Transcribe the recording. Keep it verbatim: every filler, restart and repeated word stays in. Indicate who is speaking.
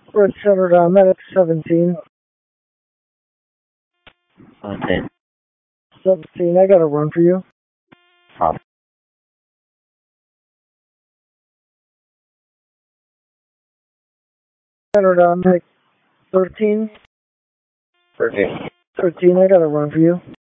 Speaker 1: Red Center down, medic seventeen.
Speaker 2: seventeen.
Speaker 1: seventeen, I got a run for you.
Speaker 2: Copy.
Speaker 1: Center down, medic thirteen.
Speaker 2: thirteen.
Speaker 1: thirteen, I got a run for you.